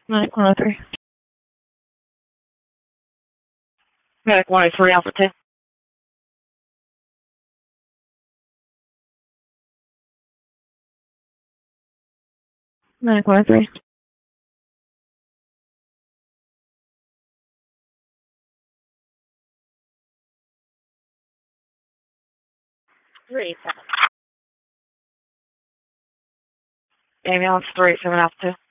Medic 103. Medic 103, Alpha 2. Medic 103. 387. Ambulance 387 Alpha 2.